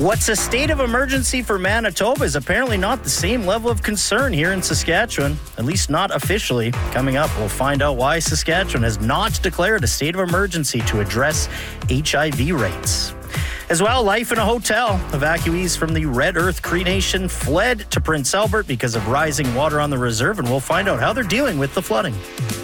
What's a state of emergency for Manitoba is apparently not the same level of concern here in Saskatchewan, at least not officially. Coming up, we'll find out why Saskatchewan has not declared a state of emergency to address HIV rates. As well, life in a hotel. Evacuees from the Red Earth Cree Nation fled to Prince Albert because of rising water on the reserve, and we'll find out how they're dealing with the flooding.